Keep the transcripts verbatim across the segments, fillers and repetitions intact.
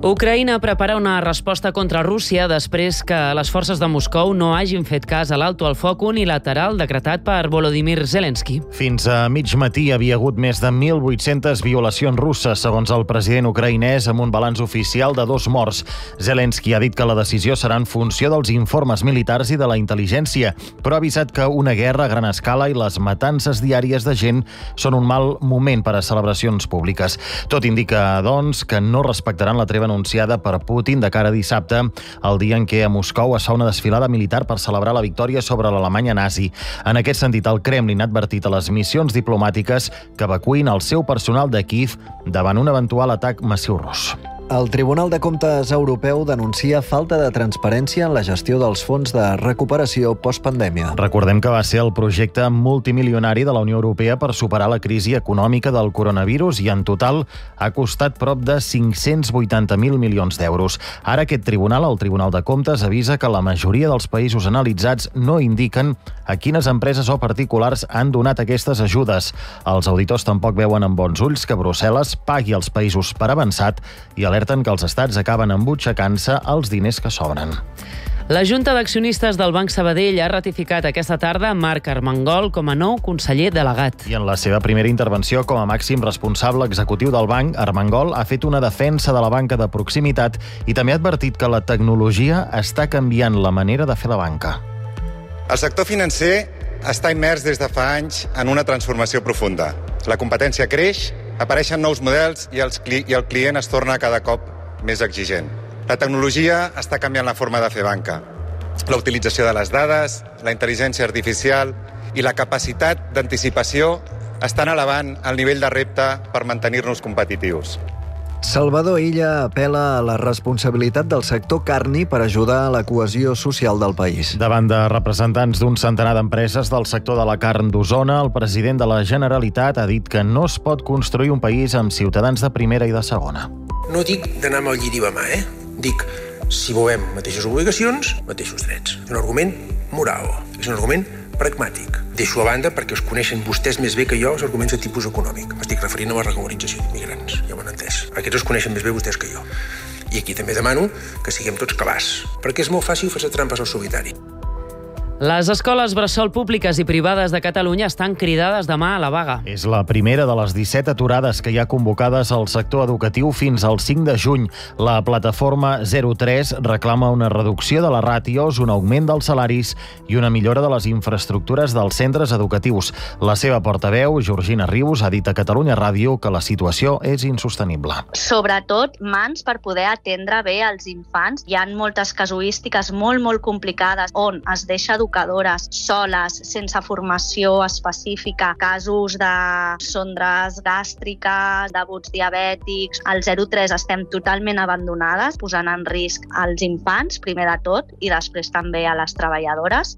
Ucraïna prepara una resposta contra Rússia després que les forces de Moscou no hagin fet cas a l'alto al foc unilateral decretat per Volodymyr Zelensky. Fins a mig matí hi havia hagut més de mil vuit-centes violacions russes, segons el president ucraïnès, amb un balanç oficial de dos morts. Zelensky ha dit que la decisió serà en funció dels informes militars i de la intel·ligència, però ha avisat que una guerra a gran escala i les matances diàries de gent són un mal moment per a celebracions públiques. Tot indica, doncs, que no respectaran la treva anunciada per Putin de cara a dissabte, el dia en què a Moscou es fa una desfilada militar per celebrar la victòria sobre l'Alemanya nazi. En aquest sentit, el Kremlin ha advertit a les missions diplomàtiques que evacuïn el seu personal de Kíev davant un eventual atac massiu rus. El Tribunal de Comptes Europeu denuncia falta de transparència en la gestió dels fons de recuperació postpandèmia. Recordem que va ser el projecte multimilionari de la Unió Europea per superar la crisi econòmica del coronavirus i en total ha costat prop de cinc-cents vuitanta mil milions d'euros. Ara aquest tribunal, el Tribunal de Comptes, avisa que la majoria dels països analitzats no indiquen a quines empreses o particulars han donat aquestes ajudes. Els auditors tampoc veuen amb bons ulls que Brussel·les pagui als països per avançat i alerten que els estats acaben embutxacant-se els diners que sobren. La Junta d'Accionistes del Banc Sabadell ha ratificat aquesta tarda Marc Armengol com a nou conseller delegat. I en la seva primera intervenció com a màxim responsable executiu del banc, Armengol ha fet una defensa de la banca de proximitat i també ha advertit que la tecnologia està canviant la manera de fer la banca. El sector financer està immers des de fa anys en una transformació profunda. La competència creix, apareixen nous models i, els cli i el client es torna cada cop més exigent. La tecnologia està canviant la forma de fer banca. La utilització de les dades, la intel·ligència artificial i la capacitat d'anticipació estan elevant el nivell de repte per mantenir-nos competitius. Salvador Illa apela a la responsabilitat del sector carni per ajudar a la cohesió social del país. Davant de representants d'un centenar d'empreses del sector de la carn d'Osona, el president de la Generalitat ha dit que no es pot construir un país amb ciutadans de primera i de segona. No dic d'anar amb el lliri a mà, eh? Dic, si volem mateixes obligacions, mateixos drets. És un argument moral, és un argument pragmàtic. Deixo a banda perquè us coneixen vostès més bé que jo els arguments de tipus econòmic. M'estic referint a la regularització d'immigrants, ja m'han entès. Aquests els coneixen més bé vostès que jo. I aquí també demano que siguem tots cabàs, perquè és molt fàcil fer-se trampes al solitari. Les escoles bressol públiques i privades de Catalunya estan cridades demà a la vaga. És la primera de les disset aturades que hi ha convocades al sector educatiu fins al cinc de juny. La plataforma zero tres reclama una reducció de les ràtios, un augment dels salaris i una millora de les infraestructures dels centres educatius. La seva portaveu, Georgina Rius, ha dit a Catalunya Ràdio que la situació és insostenible. Sobretot mans per poder atendre bé els infants. Hi ha moltes casuístiques molt, molt complicades on es deixa educadores soles, sense formació específica, casos de sondres gàstriques, debuts diabètics. Al zero tres estem totalment abandonades, posant en risc als infants, primer de tot, i després també a les treballadores.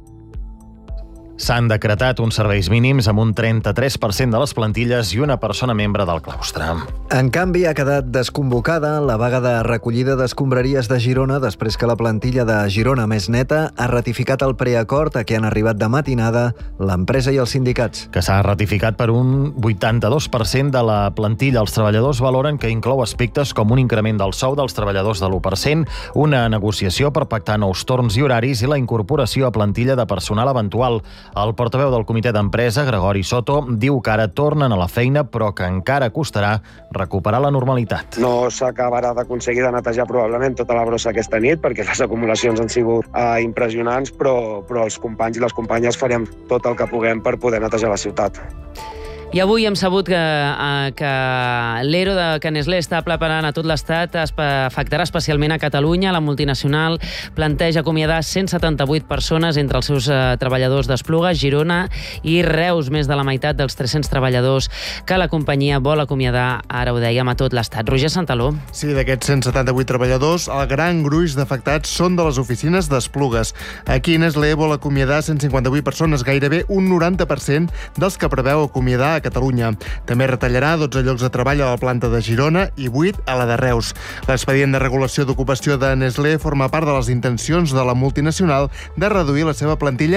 S'han decretat uns serveis mínims amb un trenta-tres per cent de les plantilles i una persona membre del claustre. En canvi, ha quedat desconvocada la vaga de recollida d'escombraries de Girona després que la plantilla de Girona Més Neta ha ratificat el preacord a què han arribat de matinada l'empresa i els sindicats. Que s'ha ratificat per un vuitanta-dos per cent de la plantilla. Els treballadors valoren que inclou aspectes com un increment del sou dels treballadors de l'u per cent, una negociació per pactar nous torns i horaris i la incorporació a plantilla de personal eventual. El portaveu del comitè d'empresa, Gregori Soto, diu que ara tornen a la feina, però que encara costarà recuperar la normalitat. No s'acabarà d'aconseguir de netejar probablement tota la brossa aquesta nit, perquè les acumulacions han sigut eh, impressionants, però, però els companys i les companyes farem tot el que puguem per poder netejar la ciutat. I avui hem sabut que, eh, que l'E R O de que Nestlé està preparant a tot l'Estat afectarà especialment a Catalunya. La multinacional planteja acomiadar cent setanta-vuit persones entre els seus eh, treballadors d'Esplugues, Girona i Reus, més de la meitat dels tres-cents treballadors que la companyia vol acomiadar, ara ho dèiem, a tot l'Estat. Roger Santaló. Sí, d'aquests cent setanta-vuit treballadors, el gran gruix d'afectats són de les oficines d'Esplugues. Aquí Nestlé vol acomiadar cent cinquanta-vuit persones, gairebé un noranta per cent dels que preveu acomiadar a Catalunya. També retallarà dotze llocs de treball a la planta de Girona i vuit a la de Reus. L'expedient de regulació d'ocupació de Nestlé forma part de les intencions de la multinacional de reduir la seva plantilla